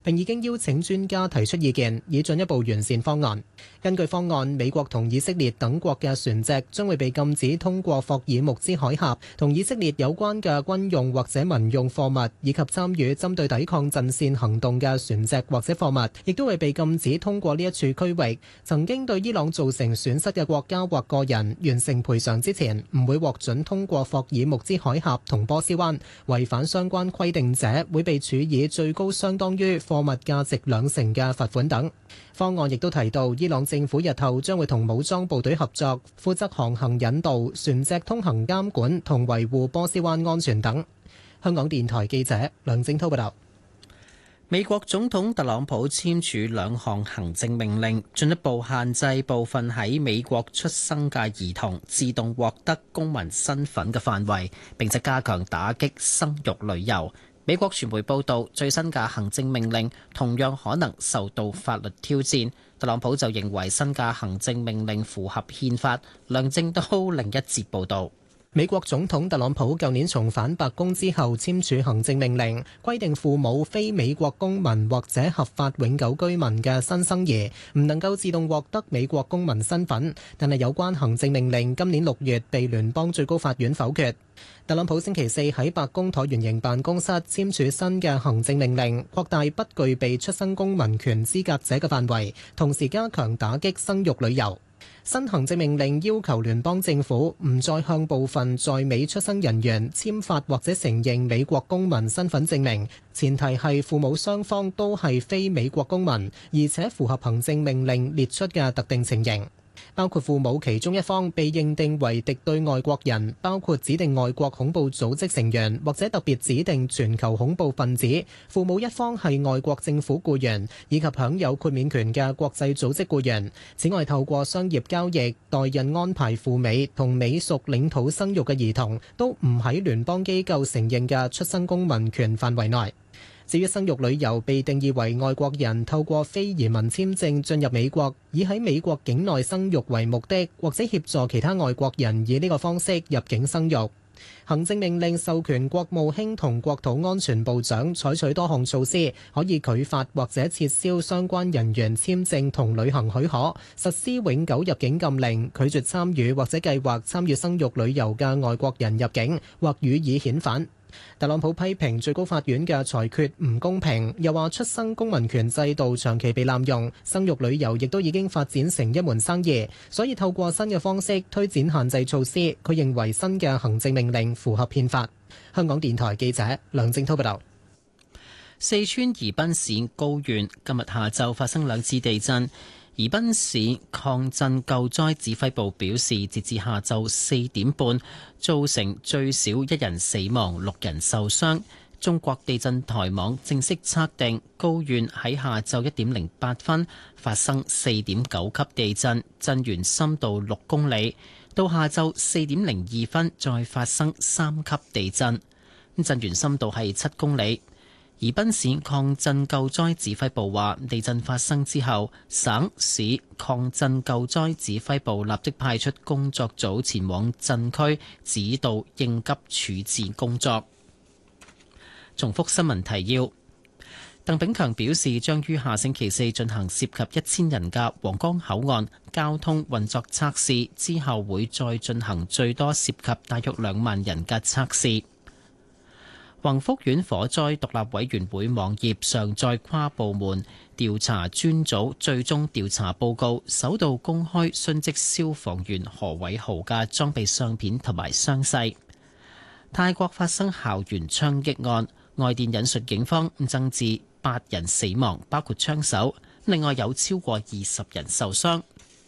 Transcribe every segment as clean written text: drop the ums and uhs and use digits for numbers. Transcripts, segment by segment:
並已經邀請專家提出意見，以進一步完善方案。根據方案，美國同以色列等國嘅船隻將會被禁止通過霍爾木茲海峽，同以色列有關嘅軍用或者民用貨物，以及參與針對抵抗陣線行動嘅船隻或者貨物，亦都會被禁止通過呢一處區域。曾經對伊朗造成損失嘅國家或個人完成賠償之前，唔會獲准通過霍爾木茲海峽同波斯灣。違反相關規定者會被處以最高相當於貨物價值2成嘅罰款等。方案亦都提到，伊朗政府日後將會同武裝部隊合作，負責航行引導、船隻通行監管同維護波斯灣安全等。香港電台記者梁正滔報道。 美國總統特朗普簽署2項行政命令，進一步限制部分喺美國出生嘅兒童自動獲得公民身份嘅範圍，並且加強打擊生育旅遊。美國傳媒報道，最新嘅行政命令同樣可能受到法律挑戰。特朗普就認為新嘅行政命令符合憲法。梁正滔另一節報導。 美國總統特朗普舊年重返白宮之後簽署行政命令，規定父母非美國公民或者合法永久居民嘅新生兒唔能夠自動獲得美國公民身份。但係有關行政命令今年6月被聯邦最高法院否決。特朗普星期四喺白宮橢圓形辦公室簽署新嘅行政命令，擴大不具備出生公民權資格者嘅範圍，同時加強打擊生育旅遊。新行政命令要求聯邦政府唔再向部分在美出生人員簽發或者承認美國公民身份證明，前提係父母雙方都係非美國公民，而且符合行政命令列出嘅特定情形。包括父母其中一方被認定為敵對外國人，包括指定外國恐怖組織成員或者特別指定全球恐怖分子；父母一方係外國政府僱員，以及享有豁免權嘅國際組織僱員。此外，透過商業交易、代孕安排赴美同美屬領土生育嘅兒童，都唔喺聯邦機構承認嘅出生公民權範圍內。至於生育旅遊被定義為外國人透過非移民簽證進入美國，以喺美國境內生育為目的，或者協助其他外國人以呢個方式入境生育。行政命令授權國務卿同國土安全部長採取多項措施，可以拒發或者撤銷相關人員簽證同旅行許可，實施永久入境禁令，拒絕參與或者計劃參與生育旅遊嘅外國人入境，或予以遣返。特朗普批評最高法院嘅裁決唔公平，又話出生公民權制度長期被濫用，生育旅遊亦都已經發展成一門生意，所以透過新嘅方式推展限制措施。佢認為新嘅行政命令符合憲法。香港電台記者梁正滔報道。 四川宜賓市高縣今日下晝發生2次地震。宜賓市抗震救災指揮部表示，截至下晝4點半，造成最少1人死亡、6人受傷。中國地震台網正式測定，高縣喺下晝1點08分發生4.9級地震，震源深度6公里。到下晝4點02分再發生3級地震，震源深度係7公里。宜賓市抗震救災指揮部話，地震發生之後，省市抗震救災指揮部立即派出工作組前往震區指導應急處置工作。重複新聞提要：鄧炳強表示，將於下星期四進行涉及1000人嘅皇崗口岸交通運作測試，之後會再進行最多涉及大約2萬人嘅測試。宏福苑火災獨立委員會網頁上載跨部門調查專組最終調查報告，首度公開殉職消防員何偉豪嘅裝備相片同埋傷勢。泰國發生校園槍擊案，外電引述警方增至8人死亡，包括槍手，另外有超過20人受傷。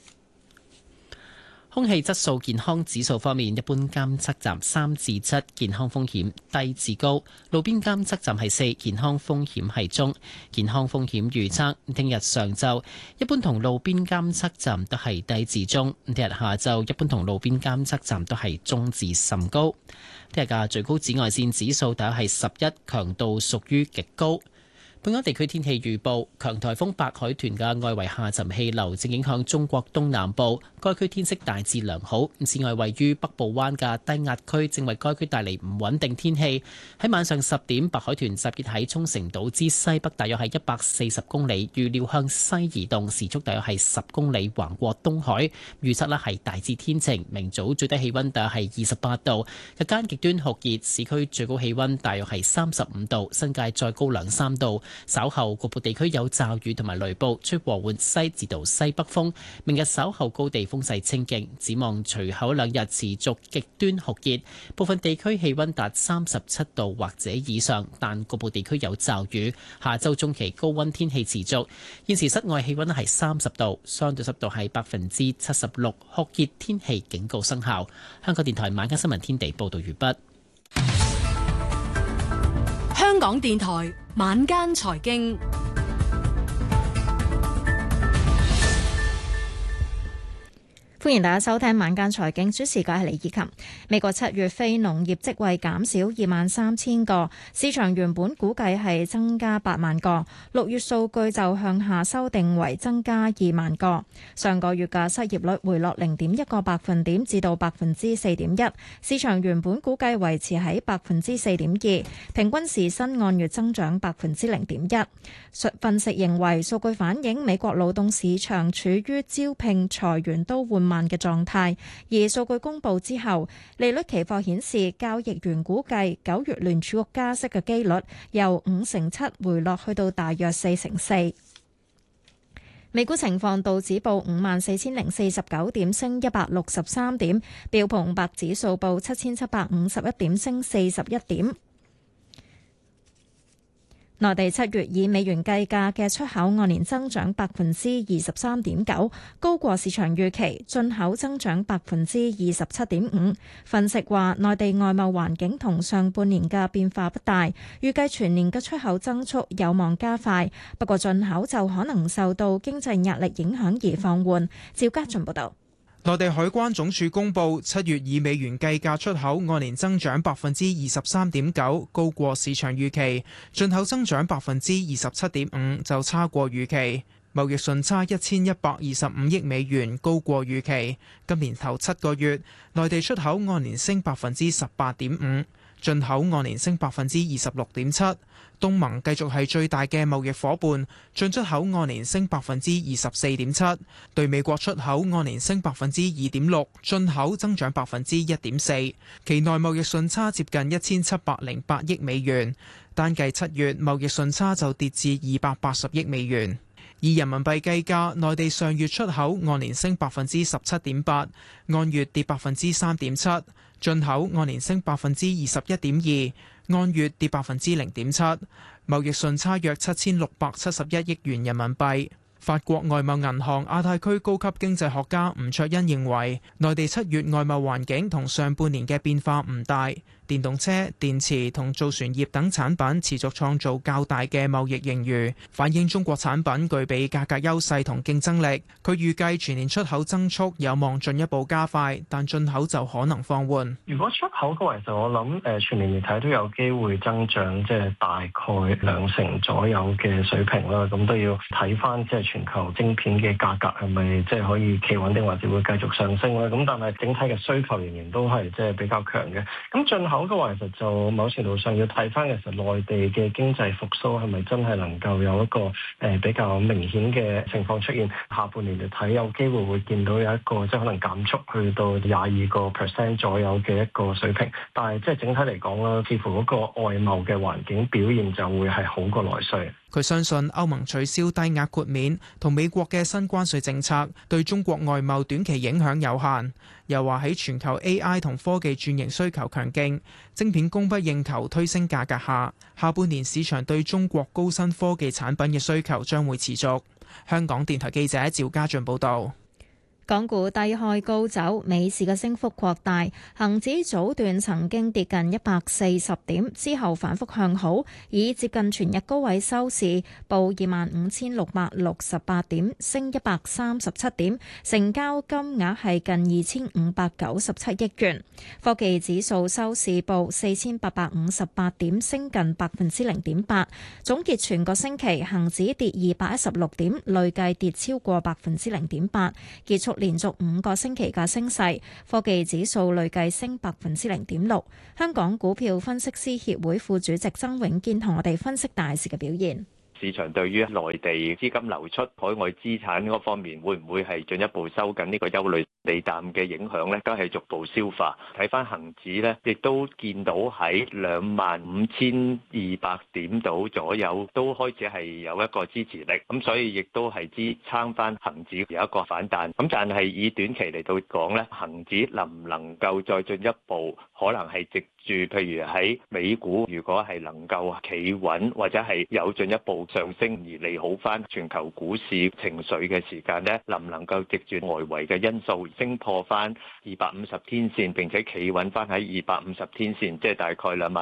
空氣質素健康指數方面，一般監測站3至7，健康風險低至高；路邊監測站係4，健康風險係中。健康風險預測，聽日上晝一般同路邊監測站都係低至中；聽日下晝一般同路邊監測站都係中至甚高。聽日嘅最高紫外線指數大約係11，強度屬於極高。 本港地區天氣預報，強颱風白海豚嘅外圍下沉氣流正影響中國東南部，該區天色大致良好。此外，位於北部灣嘅低壓區正為該區帶嚟唔穩定天氣。喺晚上10點，白海豚集結喺沖繩島之西北，大約係140公里，預料向西移動，時速大約係10公里，橫過東海。預測係大致天晴，明早最低氣溫大約係28度，日間極端酷熱，市區最高氣溫大約係35度，新界再高2-3度。稍後局部地區有驟雨同埋雷暴，吹和緩西至到西北風。明日稍後高地風勢清勁，展望隨後2日持續極端酷熱，部分地區氣溫達37度或者以上，但局部地區有驟雨。下周中期高溫天氣持續。現時室外氣溫係30度，相對濕度係76%，酷熱天氣警告生效。香港電台晚間新聞天地報道完畢。 香港電台晚間財經， 歡迎大家收聽晚間財經，主持嘅係李以琴。美國7月非農業職位減少23,000個，市場原本估計係增加8萬個，6月數據就向下修訂為增加2萬個。上個月嘅失業率回落0.1個百分點至到4.1%，市場原本估計維持喺4.2%，平均時薪按月增長0.1%。分析認為，數據反映美國勞動市場處於招聘、裁員都緩慢嘅狀態，而數據公布之後，利率期貨顯示交易員估計9月聯儲局加息嘅機率由7%回落去到大約4%。美股情況，道指報54,049點，升163點；標普500指數報7,751點，升41點。內地7月以美元計價嘅出口按年增長23.9%，高過市場預期；進口增長27.5%。分析話，內地外貿環境同上半年嘅變化不大，預計全年嘅出口增速有望加快，不過進口就可能受到經濟壓力影響而放緩。趙家俊報道。 內地海關總署公布7月以美元計價出口按年增長23.9%，高過市場預期；進口增長27.5%，就差過預期。貿易順差1125億美元，高過預期。今年頭7個月，內地出口按年升18.5%，進口按年升26.7%。東盟繼續係最大嘅貿易夥伴，進出口按年升24.7%，對美國出口按年升2.6%，進口增長1.4%。期內貿易順差接近1708億美元，單計7月貿易順差就跌至280億美元。以人民幣計價，內地上月出口按年升17.8%，按月跌3.7%；進口按年升21.2%，按月跌0.7%，貿易順差約7671億元人民幣。法國外貿銀行亞太區高級經濟學家吳卓恩認為，內地7月外貿環境同上半年嘅變化唔大。電動車、電池同造船業等產品持續創造較大嘅貿易盈餘，反映中國產品具備價格優勢同競爭力。佢預計全年出口增速有望進一步加快，但進口就可能放緩。 如果出口嘅話，其實我諗全年嚟睇都有機會增長，即係大概2成左右嘅水平啦。咁都要睇翻即係全球晶片嘅價格係咪即係可以企穩定，或者會繼續上升啦。咁但係整體嘅需求仍然都係即係比較強嘅。咁進口嘅話，其實就某程度上要睇翻其實內地嘅經濟復甦係咪真係能夠有一個比較明顯嘅情況出現。下半年嚟睇，有機會會見到有一個即係可能減速去到22% 左右嘅一個水平。但係即係整體嚟講啦，似乎嗰個外貿嘅環境表現就會係好過內需。 佢相信歐盟取消低額豁免同美國嘅新關稅政策對中國外貿短期影響有限。又話喺全球 AI 同科技轉型需求強勁，晶片供不應求推升價格下，下半年市場對中國高新科技產品嘅需求將會持續。香港電台記者趙家俊報導。 港股低開高走，尾市嘅升幅擴大，恒指早段曾經跌近140點，之後反覆向好，以接近全日高位收市，報25,668點，升137點，成交金額係近2,597億元。科技指數收市報4,858點，升近0.8%。總結全個星期，恒指跌216點，累計跌超過0.8%，結束連續5個星期嘅升勢，科技指數累計升0.6%。香港股票分析師協會副主席曾永堅同我哋分析大市嘅表現。 市場對於內地資金流出、海外資產嗰方面，會唔會係進一步收緊呢個憂慮利淡嘅影響呢？都係逐步消化。睇翻恒指呢，亦都見到喺25,200點度左右，都開始係有一個支持力。咁所以亦都係支撐翻恒指有一個反彈。咁但係以短期嚟到講呢，恒指能唔能夠再進一步，可能係藉住譬如喺美股，如果係能夠企穩或者係有進一步上升而利好翻全球股市情緒嘅時間呢，能唔能夠藉住外圍嘅因素升破翻250天線，並且企穩翻喺250天線，即係大概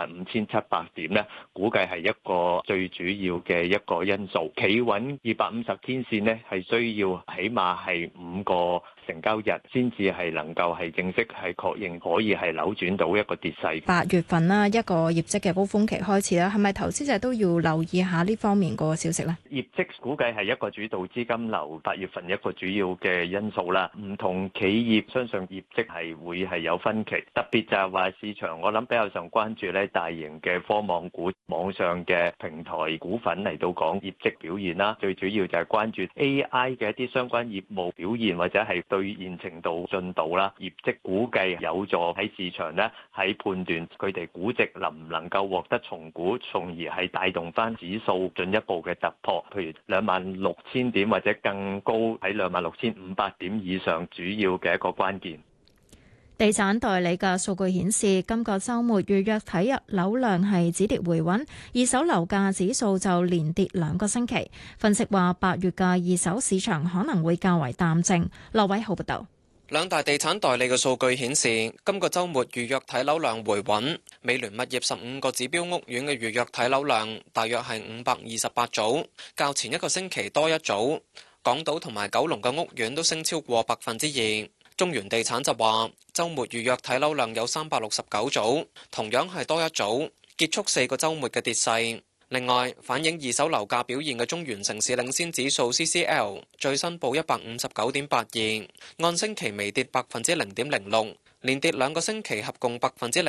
25,700點呢，估計係一個最主要嘅一個因素。企穩250天線呢，係需要起碼係5個成交日先至係能夠係正式係確認可以係扭轉到一個跌勢。 8月份啦，一個業績嘅高峰期開始啦，係咪投資者都要留意下呢方面個消息呢？ 業績估計係一個主導資金流8月份一個主要嘅因素啦。唔同企業相信業績係會係有分歧，特別就係話市場我諗比較上關注咧大型嘅科網股、網上嘅平台股份嚟到講業績表現啦。最主要就係關注 AI 嘅一啲相關業務表現或者係兌現程度進度啦。業績估計有助喺市場咧喺判斷佢哋估值能唔能夠獲得重估，從而係帶動翻指數進一步嘅突破，譬如26,000點或者更高喺26,500點以上，主要嘅一個關鍵。 地產代理嘅數據顯示，今個週末預約睇樓量係止跌回穩，二手樓價指數就連跌2個星期。分析話8月嘅二手市場可能會較為淡靜。羅偉浩報導。 兩大地產代理嘅數據顯示，今個週末預約睇樓量回穩。美聯物業15個指標屋苑嘅預約睇樓量大約係528組，較前一個星期多一組。港島同埋九龍嘅屋苑都升超過2%。中原地產就話，週末預約睇樓量有369組，同樣係多一組，結束4個週末嘅跌勢。另外，反映二手樓價表現嘅中原城市領先指數 CCL 最新報159.82，按星期微跌0.06%，連跌2個星期合共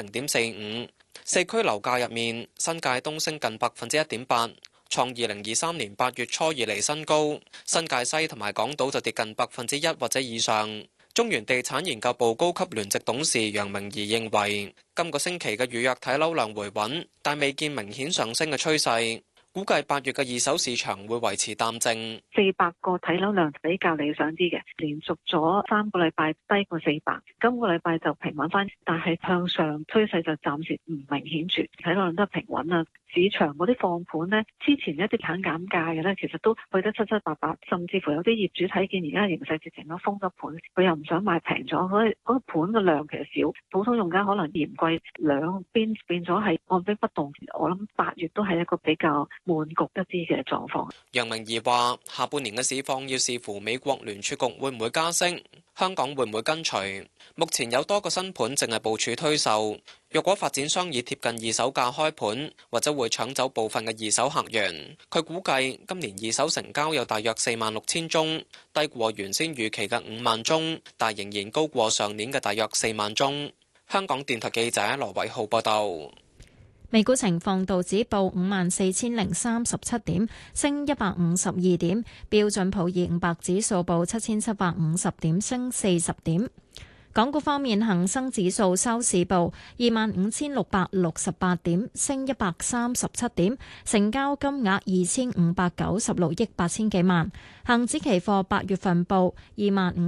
0.45%。四區樓價入面，新界東升近1.8%，創2023年8月初以嚟新高；新界西同埋港島就跌近1%或者以上。中原地產研究部高級聯席董事楊明儀認為，今個星期嘅預約睇樓量回穩，但未見明顯上升嘅趨勢。估計8月嘅二手市場會維持淡靜 ，400個睇樓量比較理想啲嘅，連續咗3個禮拜低過400，今個禮拜就平穩翻，但係向上趨勢就暫時唔明顯住，睇樓量都係平穩啦。市場嗰啲放盤呢，之前一啲肯減價嘅呢，其實都去得七七八八，甚至乎有啲業主睇見而家形勢直情都封咗盤，佢又唔想賣平咗，嗰個盤嘅量其實少，普通用家可能嫌貴，兩邊變咗係按兵不動。我諗8月都係一個比較悶局一啲嘅狀況。 楊明儀話：下半年嘅市況要視乎美國聯儲局會唔會加息，香港會唔會跟隨。目前有多個新盤正係部署推售，若果發展商以貼近二手價開盤，或者會搶走部分嘅二手客源。佢估計今年二手成交有大約46,000宗，低過原先預期嘅5萬宗，但仍然高過上年嘅大約4萬宗。香港電台記者羅偉浩報道。 美股情況，道指報54,037點，升152點；標準普爾500指數報7,750點，升40點。港股方面，恒生指數收市報25,668點，升137點，成交金額2,596億8千幾萬。恒指期貨8月份報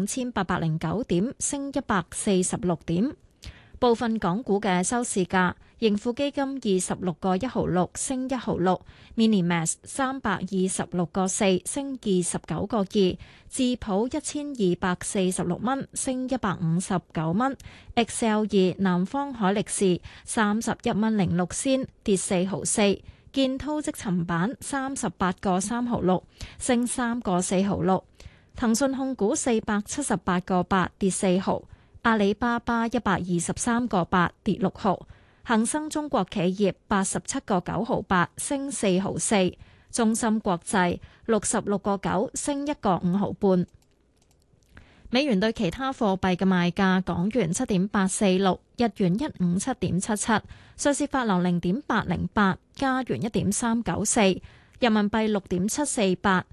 25,809點，升146點。部分港股嘅收市價： 盈富基金26.16升1毫6， Minimax 326個4升29個2，智普1246蚊升159蚊，XL2 南方海力士31蚊06仙跌4毫4，建滔積層板38個3毫6升3個4毫6，騰訊控股478個8跌4毫，阿里巴巴123個8跌6毫，恒生中國企業87個9毫8升4毫4，中芯國際66個9升1個5毫半。美元對其他貨幣嘅賣價：港元7.846，日元157.77，瑞士法郎0.808，加元1.394，人民幣6.748，